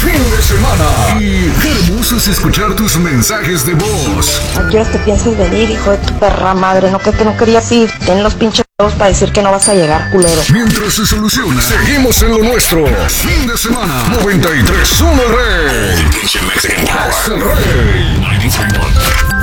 fin de semana. Y qué hermoso es escuchar tus mensajes de voz. ¿A qué horas te piensas venir, hijo de tu perra madre? No, que no querías ir. Ten los pinches huevos para decir que no vas a llegar, culero. Mientras se soluciona, seguimos en lo nuestro. Fin de semana, 93.1 Rey. Es el Rey.